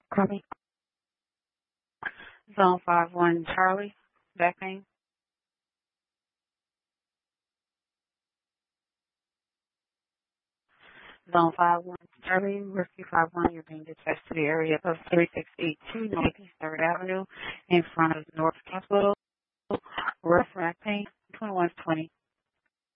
Copy. Zone 5-1 Charlie, back pain. Zone 5-1 Charlie, Rescue 5-1, you're being dispatched to the area of 3682 Northeast 3rd Avenue in front of North Hospital. Rough rack pain, 2120.